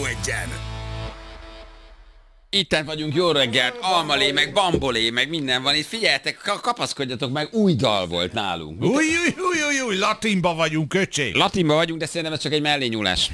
Rádió Egyen. Itten vagyunk, jó reggelt, almalé, meg bambolé, meg minden van itt. Figyeljetek, kapaszkodjatok meg, új dal volt nálunk. Új, latinba vagyunk, öcsé. Latinban vagyunk, de szerintem ez csak egy mellényúlás.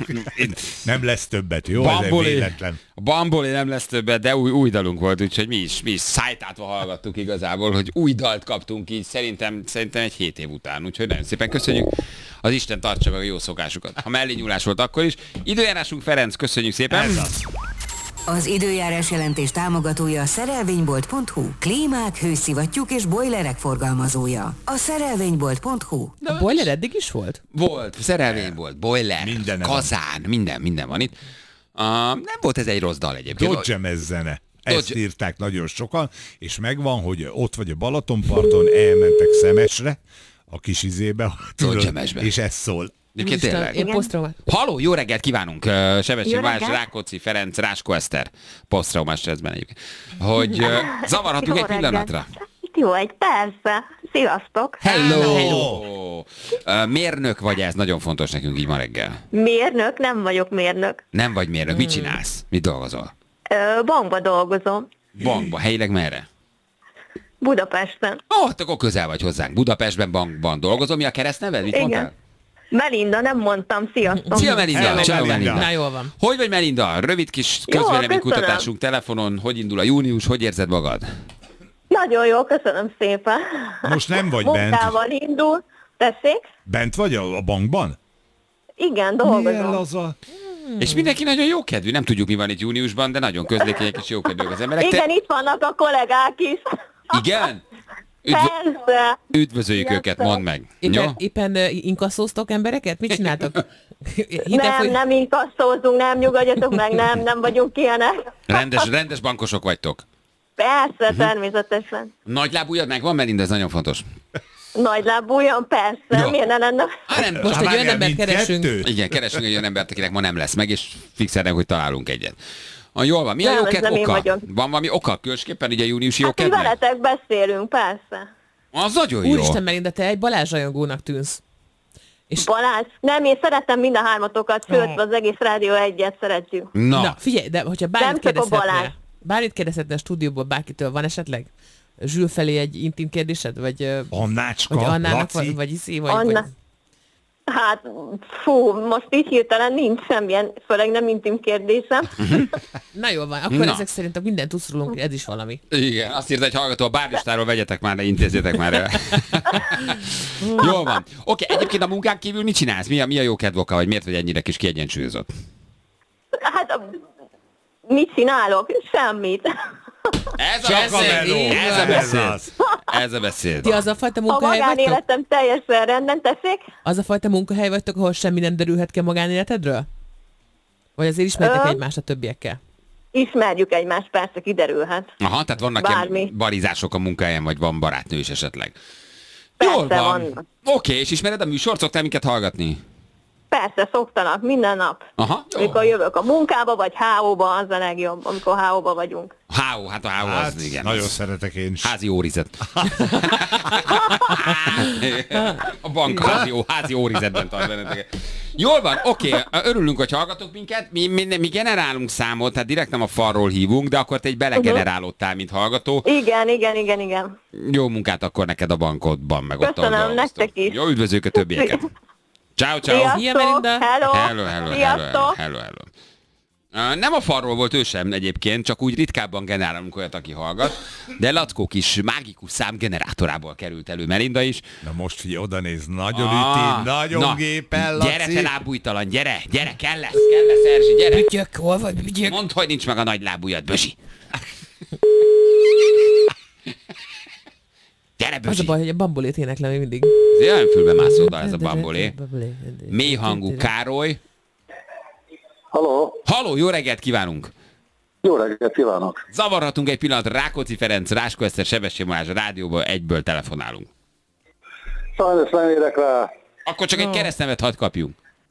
Nem lesz többet, jó? Ez egy véletlen. A bambolé nem lesz többet, de új dalunk volt, úgyhogy mi is szájtátva hallgattuk igazából, hogy új dalt kaptunk így, szerintem egy 7 év után. Úgyhogy nagyon szépen köszönjük. Az Isten tartsa meg a jó szokásukat. Ha mellényúlás volt akkor is. Időjárásunk Ferenc, köszönjük szépen. Az időjárás jelentés támogatója a szerelvénybolt.hu. Klímák, hőszivattyúk és bojlerek forgalmazója. A szerelvénybolt.hu. A boiler eddig is volt? Volt, szerelvénybolt, boiler, Minden kazán, minden van itt. Nem volt ez egy rossz dal egyébként. Dodge zene. Ezt írták nagyon sokan, és megvan, hogy ott vagy a Balatonparton, elmentek Szemesre, a kis izébe, és ez szól. Én Halló, jó reggelt kívánunk! Sebesség Balázs, Rákóczi Ferenc, Ráskó Eszter, posztraumás stresszben egyébként. Hogy zavarhatunk egy pillanatra? Jó, persze. Sziasztok! Hello! Mérnök vagy, ez nagyon fontos nekünk így ma reggel. Mérnök? Nem vagyok mérnök. Nem vagy mérnök, mit csinálsz? Mit dolgozol? Bankba dolgozom. Bankba, helyileg merre? Budapesten. Akkor közel vagy hozzánk. Budapestben bankban dolgozom. Mi a keresztneved? Mit mondtál? Melinda, nem mondtam, sziasztok. Szia Melinda, ciao Melinda. Na, jól van. Hogy vagy Melinda? Rövid kis közvéleménykutatásunk telefonon. Hogy indul a június? Hogy érzed magad? Nagyon jó, köszönöm szépen. Most nem vagy bent. Munkával indul. Tessék? Bent vagy a bankban? Igen, dolgozom. Milyen laza? És mindenki nagyon jókedvű. Nem tudjuk, mi van itt júniusban, de nagyon közlékenyek és jókedvűek az emberek. Igen, itt vannak a kollégák is. Igen? Persze. Üdvözöljük őket, mondd meg. Éppen inkasszóztok embereket? Mit csináltok? Nem inkasszózunk, nem nyugodjatok meg, nem vagyunk ilyenek. Rendes bankosok vagytok. Persze, természetesen. Nagylábújad megvan, Melinda, ez nagyon fontos. Nagylábújam, persze, Jó. miért ne lenne? Most egy olyan embert keresünk. Igen, keresünk egy olyan embert, akinek ma nem lesz meg, és fixelnek, hogy találunk egyet. Jól van, mi a jókedv oka? Van valami oka különösképpen, ugye júniusi jókedvnek? Veletek beszélünk, persze. Az nagyon jó. Úristen Melinda, te egy Balázs rajongónak tűnsz. És... Balázs? Nem, én szeretem mind a hármatokat, sőt, az egész Rádió Egyet szeretjük. Na figyelj, de hogyha bármit kérdezhetne a stúdióból bárkitől, van esetleg Zsül felé egy intim kérdésed? Vagy Annácska, vagy Annának, Laci? vagy Iszi, vagy... Hát, most így hirtelen nincs semmilyen, főleg nem intim kérdésem. Na jól van, akkor ezek szerint minden tudsz rólunk, ez is valami. Igen, azt írta egy hallgató, a bárlistáról vegyetek már, ne intézzétek már el. Jól van. Oké, egyébként a munkán kívül mit csinálsz? Mi a jó kedvoka, vagy miért vagy ennyire kis kiegyensúlyozott? Hát, mit csinálok? Semmit. Ez a beszéd. Ti az a fajta A munkahely vagytok? magánéletem teljesen rendben, tessék? Az a fajta munkahely vagytok, ahol semmi nem derülhet ki a magánéletedről? Vagy azért ismertek egymást a többiekkel? Ismerjük egymást, persze, kiderülhet. Aha, tehát vannak ilyen barizások a munkahelyen, vagy van barátnő is esetleg. Persze, Jól van. vannak. Oké, és ismered a műsort? Szoktál minket hallgatni? Persze, szoktanak minden nap. Aha, jó. Amikor jövök a munkába, vagy HO-ba, az a legjobb, amikor HO-ba vagyunk. HO, hát a HO az, igen. Nagyon az szeretek én is. házi órizet. A bank házi órizetben tart benneteket. Jól van, oké, örülünk, hogy hallgatok minket. Mi generálunk számot, tehát direkt nem a falról hívunk, de akkor te egy belegenerálódtál, mint hallgató. Igen. Jó munkát akkor neked a bankodban, meg ott köszönöm, nektek is. Jó, üdvözlők a többieket. Ciao. Sziasztok, Hello. Nem a falról volt ő sem egyébként, csak úgy ritkábban generálunk olyat, aki hallgat, de Lackó kis mágikus számgenerátorából került elő Melinda is. Na most figyelj, oda néz, nagyon üti, nagyon gépen, Laci. Gyere, te lábújtalan, gyere, kell lesz, Erzsi, gyere. Bütyök, hol vagy, bütyök? Mondd, hogy nincs meg a nagy lábújad, Bözsi. Gyere, Bözsi. Az a baj, hogy a bambolét éneklem még mindig. Ez olyan fülbe mászó oda ez a bambolé. Mély hangú Károly. Halló, jó reggelt kívánunk! Jó reggelt kívánok! Zavarhatunk egy pillanat, Rákóczi Ferenc, Ráskó Eszter, Sebesség Balázs, a rádióban egyből telefonálunk. Sajnos nem érek rá. Akkor csak egy keresztnevet hadd kapjunk.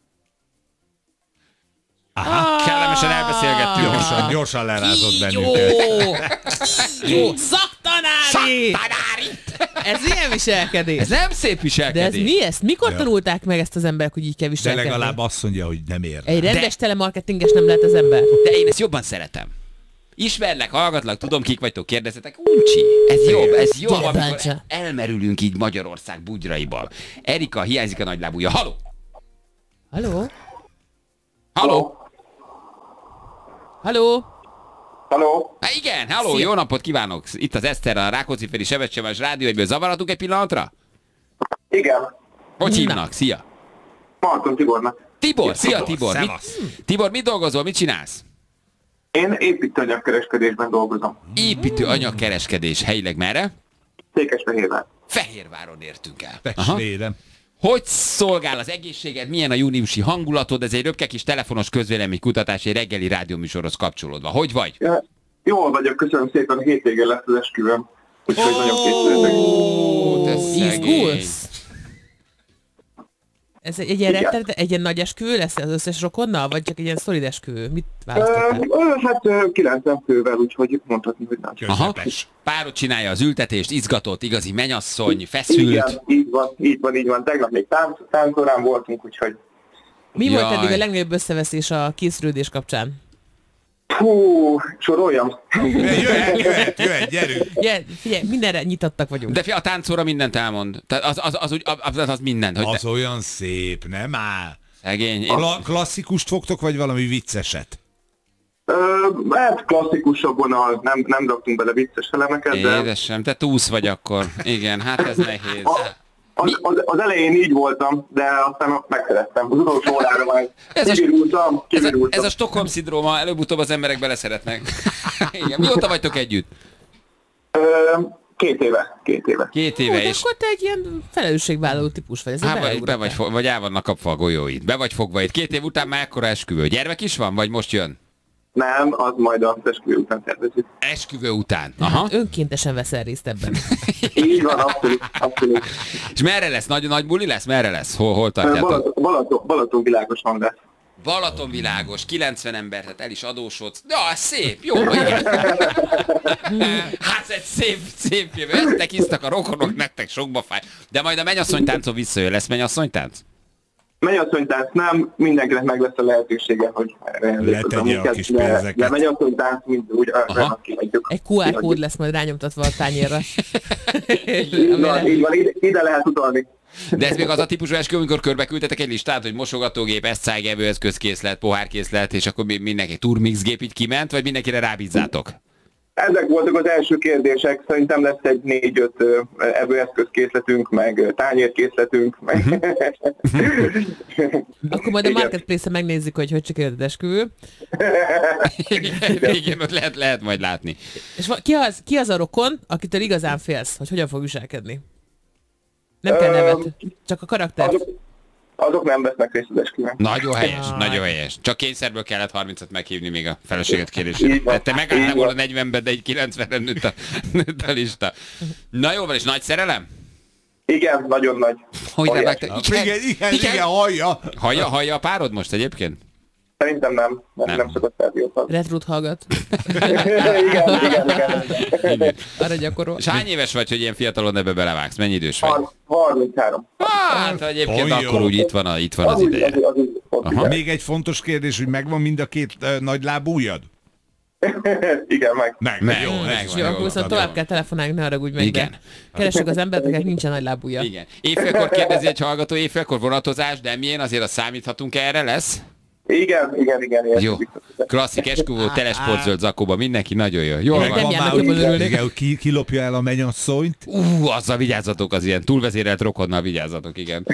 Aha, kellemesen elbeszélgettünk. Gyorsan lerázott bennünket. Jó! Szaktanári! Ez milyen viselkedés? Ez nem szép viselkedés. De ez mi ezt? Mikor tanulták meg ezt az emberek, hogy így kell De viselkedni? legalább azt mondja, hogy nem ér. Egy rendes telemarketinges nem lehet az ember. De én ezt jobban szeretem. Ismerlek, hallgatlak, tudom, kik vagytok, kérdezzetek. Uncsi, ez jobb, amikor elmerülünk így Magyarország bugyraiba. Erika, hiányzik a nagylábúja. Haló! Halló? Halló! Halló? Halló? Há, igen, halló, Szia. jó napot kívánok! Itt az Eszter, a Rákóczi-féli Sebecsemás Rádió, egyből zavaratunk egy pillanatra? Igen. Hogy hívnak? Szia! Marton Tibornak. Tibor, szia Tibor! Szevasz. Tibor, mit dolgozol, mit csinálsz? Én építőanyagkereskedésben dolgozom. Építő anyagkereskedés, helyileg merre? Székesfehérvár. Fehérváron értünk el. Aha. Testvérem. Hogy szolgál az egészséged, milyen a júniusi hangulatod, ez egy röpke kis telefonos közvéleménykutatás, egy reggeli rádióműsorhoz kapcsolódva. Hogy vagy? Ja, jól vagyok, köszönöm szépen, a hétvégén lesz az esküvőm. Úgyhogy nagyon készülök. Ó, te szegény. Izgulsz? Ez egy ilyen, egy ilyen nagy esküvő lesz az összes rokonnal, vagy csak egy ilyen szolid esküvő? Mit választottál? Hát 90 fővel, úgyhogy mondhatni, hogy nagy. Aha. Közepes. Párod csinálja az ültetést, izgatott, igazi mennyasszony, feszült. Igen, így van. Tegnap még táncorán voltunk, úgyhogy... Mi volt Jaj. eddig a legnagyobb összeveszés a készülődés kapcsán? Hú, soroljam. Jöhet, gyerünk. Ugye, figyelj, mindenre nyitottak vagyunk. De a táncóra mindent elmond. Tehát az mindent. Hogy Az olyan szép, nem áll. szegény. Klasszikust fogtok, vagy valami vicceset? Hát klasszikusabb vonal, nem raktunk bele vicces elemeket, de... Édesem, te túsz vagy akkor. Igen, hát ez nehéz. Az elején így voltam, de aztán megszerettem. Az utolsó órára már kivirultam. Ez a Stockholm-szindróma, előbb-utóbb az emberek beleszeretnek. Igen. Mióta vagytok együtt? 2 éve. 2 éve, De és akkor te egy ilyen felelősségvállaló típus vagy. vagy el vannak kapva a golyóid. Be vagy fogva itt. 2 év után már ekkora esküvő. Gyermek is van, vagy most jön? Nem, az majd az esküvő után tervezik. Esküvő után. Aha. Önkéntesen veszel részt ebben. Így van, abszolút. És merre lesz? Nagy buli lesz? Merre lesz? Hol tartjátok? Balaton világos van lesz. Balaton világos, 90 ember, tehát el is adósodsz. Ja, szép, jó, igen. Hát ez szép jövő. Eztek isztak a rokonok, nektek sokba fáj. De majd a mennyasszonytáncon visszajön. Lesz mennyasszonytánc? Mennyasszonytánc nem, mindenkinek meg lesz a lehetősége, hogy Letegye a kis pénzeket. De mennyasszonytánc mind úgy kihagyjuk. Egy QR kód lesz majd rányomtatva a tányérra. Így van, ide lehet utalni. De ez még az a típusú eskü, amikor körbeküldtetek egy listát, hogy mosogatógép, eszcág, evőeszközkészlet, pohárkészlet, és akkor mindenki turmixgép így kiment, vagy mindenkire rábízzátok? Ezek voltak az első kérdések, szerintem lesz egy 4-5 evőeszközkészletünk, meg tányérkészletünk, meg... Akkor majd a Marketplace-en megnézzük, hogy sikerült az esküvő. Igen, ott lehet majd látni. És ki az a rokon, akitől igazán félsz, hogy hogyan fog viselkedni? Nem kell nevet, csak a karakter. Azok nem vesznek részt az esküvőn. Nagyon helyes. Csak kényszerből kellett 30-at meghívni még a feleséget kérésére. Te megállnál volna 40-ben, de egy 90-re nőtt a lista. Na jó van, és nagy szerelem? Igen, nagyon nagy. Hogy revágtak? Igen, hallja. Hallja a párod most egyébként? Szerintem nem szokott feldiótani. Retrút hallgat. Igen. Arra gyakorol. És hány éves vagy, hogy ilyen fiatalon ebbe belevágsz? Mennyi idős vagy? 33. Hát egyébként akkor úgy itt van az ideje. Aha. Még egy fontos kérdés, hogy megvan mind a 2 nagylábú ujjad? Igen, meg. Jó, akkor viszont tovább kell telefonálni, ne haragudj meg. Igen. Keressük az embert, akinek nincsen nagy lábúja. Igen. Éjfélkor kérdezi egy hallgató, éjfélkor vonatozás, de milyen azért azt számíthatunk erre lesz? Igen. Jó. Klasszik esküvő, telesportzöld zakóba, mindenki nagyon jó. Jól van. Nem járnak, jobban örülnék. Ki lopja el a mennyasszonyt? Azzal vigyázzatok, az ilyen túlvezérelt rokonnal vigyázzatok, igen.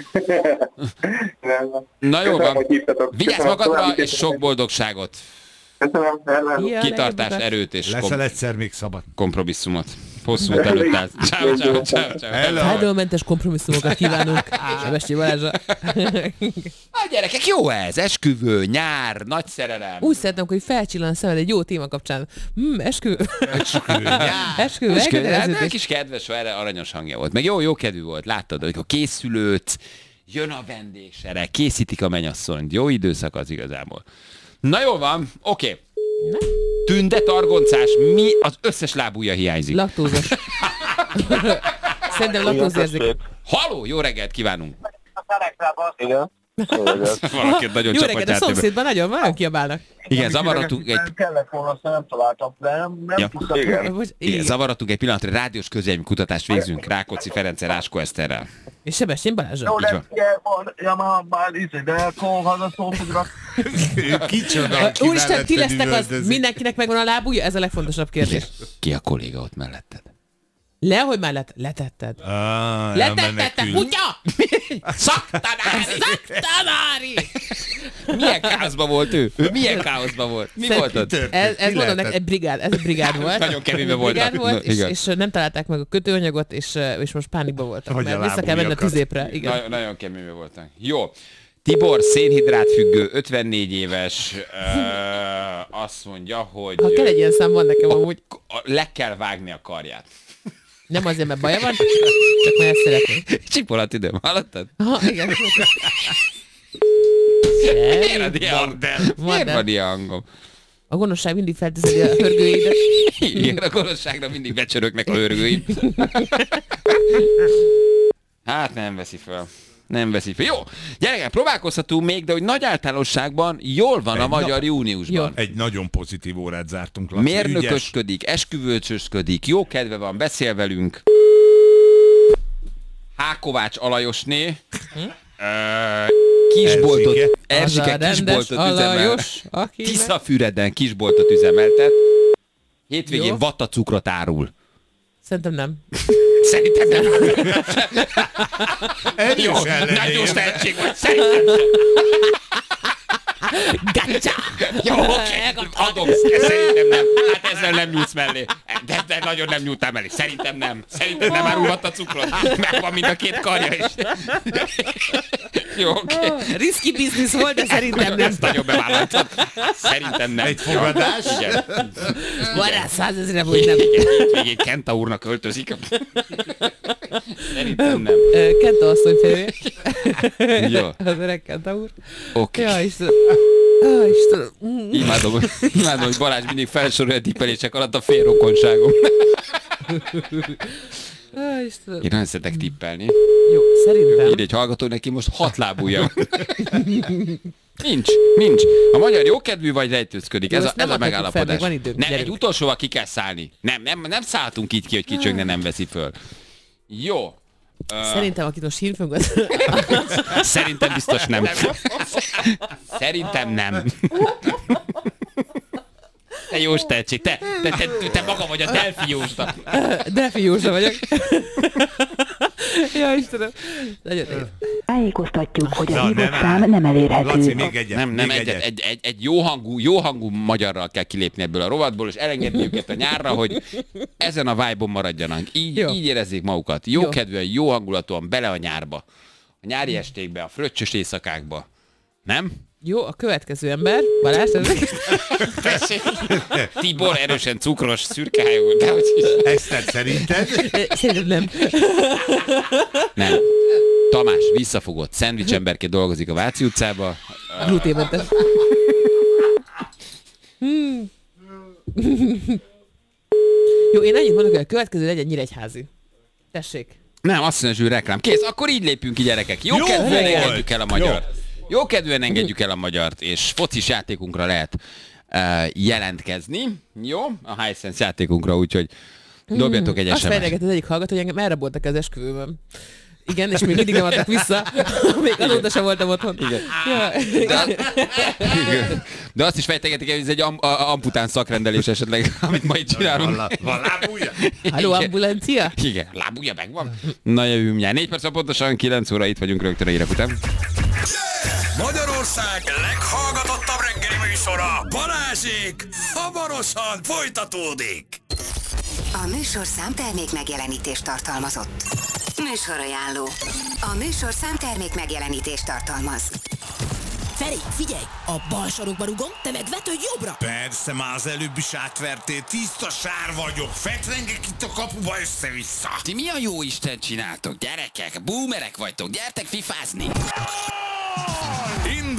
Na jó van. Vigyázz magadra, és sok boldogságot. Köszönöm. Kitartás, erőt és Leszel egyszer még szabad. kompromisszumot. Hosszú út előtt állsz. Ciao. Fájdalommentes kompromisszumokat kívánunk. Sebessé Balázsra. Gyerekek, jó ez. Esküvő, nyár, nagy szerelem. Úgy szeretem, hogy felcsillan a szemed egy jó téma kapcsán. Esküvő. Esküvő. Egy kis kedves, erre aranyos hangja volt. Meg jó kedvű volt. Láttad, hogy a készülőt, jön a vendégsere, készítik a mennyasszonyt. Jó időszak az igazából. Na jó van, oké. Tünde, targoncás, mi az összes lábúja hiányzik. Laktózos. Szerintem laktózérzékeny. Haló, jó reggelt kívánunk! Igen. Valakit nagyon Jó reggelt, a szomszédban nagyon kiabálnak. Igen, zavarodtunk egy... Kellett volna, azt nem találtam, de nem tudtam. Igen, zavarodtunk egy pillanatra, rádiós közélmi kutatást végzünk Rákóczi Ferenccel, Ráskó Eszterrel. És Sebestyén Balázsra. Jó, de van, de akkor hallgatom, hogy Kicsoda, Úristen, ti lesztek az, mindenkinek megvan a lábúja? Ez a legfontosabb kérdés. Ki a kolléga ott melletted? Hogy már letetted? Letetted, te kutya! Szaktanári! Milyen káoszban volt ő? Milyen káoszban volt? Mi volt ott? Ez mondom neked, ez egy brigád volt. Nagyon keményben volt. És nem találták meg a kötőanyagot, és most pánikban voltak. Mert vissza kell menni a tüzépre. Nagyon keményben voltak. Jó. Tibor, szénhidrátfüggő, 54 éves, azt mondja, hogy... Ha kell egy ilyen szám, van nekem amúgy. Le kell vágni a karját. Nem azért, mert baja van, csak mert ezt szeretnék. Csipolat időm, hallottad? Igen. Miért van ilyen hangom? A gonoszság mindig felteszedi a hörgőidet. Igen, a gonoszságra mindig becsörögnek a hörgőim. Hát nem veszi fel. Jó, gyerekek, próbálkozhatunk még, de hogy nagy általánosságban jól van a magyar júniusban. Jó. Egy nagyon pozitív órát zártunk, Laci. Mérnökösködik, esküvőcsösködik, jó kedve van, beszél velünk. Hákovács Alajosné. Kisboltot, Erzsike kisboltot üzemel. Tiszafüreden kisboltot üzemeltet. Hétvégén vattacukrot árul. Szerintem nem. Szerintem nem. Jó, nagyon tehetség vagy, szerintem nem. Gacsa! Jó, oké, adom, szerintem nem. Hát ezzel nem nyújtsz mellé. De nagyon nem nyújtál mellé. Szerintem nem árulhat a cukrot. Megvan mind a két karja is. Jó, oké. Risky business volt, de szerintem nem. Ezt nagyon bevállaltad. Szerintem nem. Egy fogadás? Igen. Van rá 100 000, hogy nem. Végén Kenta úrnak költözik. Szerintem nem. Kenta asszony férje. Jó. Az öreg Kenta úr. Oké. Ja, Istenem. Imádom, hogy Balázs mindig felsorolja a tippelések alatt a félrokonságom. Én nagyon szeretek tippelni. Jó, szerintem. Így egy hallgató, neki most 6 lábúja. Nincs. A magyar jókedvű vagy rejtőzködik. Ez a megállapodás. Nem, egy utolsóval ki kell szállni. Nem szálltunk így ki, hogy kicsögne nem veszi föl. Jó. Szerintem, akit most hívunk, az... Szerintem biztos nem. Szerintem nem. Te Jós tehetség, te maga vagy a Delfi Józsa. Delfi Józsa vagyok. Ja, Istenem. Nagyon néz. Tájékoztatjuk, hogy a hívott szám nem elérhető. Laci, még egyet. Nem, egy jó hangú magyarral kell kilépni ebből a rovatból, és elengedni őket a nyárra, hogy ezen a vibe-on maradjanak. Így érezzék magukat. Jókedvűen, jó hangulatúan bele a nyárba. A nyári estékbe, a fröccsös éjszakákba. Nem? Jó, a következő ember, Balázs, Tibor erősen cukros, szürkehájú, de hogy is. Eszter, szerinted? Szerintem nem. Nem. Tamás visszafogott szendvicsemberként dolgozik a Váci utcába. Gluténmentes. Jó, én annyit mondok, hogy a következő legyen Nyíregyházi. Tessék. Nem, azt mondja, hogy reklám. Kész, akkor így lépünk ki, gyerekek. Jó kedvűen engedjük el a magyart. Jó kedvűen engedjük el a magyart, és focis játékunkra lehet jelentkezni. Jó? A Hisense játékunkra, úgyhogy dobjatok egy SMS-t. Azt fejleget az egyik hallgató, hogy engem elraboltak az esküvőben. Igen, és még mindig nem adtak vissza. Még azóta sem voltam otthon. Igen. Ja. De azt is fejtegetik, hogy ez egy ampután szakrendelés esetleg, amit ma itt csinálunk. Van lábúja? Halló, ambulancia? Igen, lábúja megvan. Na jövünk mindjárt. 4 perc, pontosan 9 óra itt vagyunk rögtön a hírek után. Magyarország leghallgatottabb reggeli műsora, Balázsék, hamarosan folytatódik. A műsorszám termék megjelenítést tartalmazott. Műsorajánló. A műsorszám termék megjelenítést tartalmaz. Feri, figyelj! A bal sarokba rugom, te meg vetődj jobbra! Persze, már az előbb is átvertél, tiszta sár vagyok, fetrengek itt a kapuba össze-vissza. Ti mi a jó Isten csináltok, gyerekek? Boomerek vagytok, gyertek fifázni!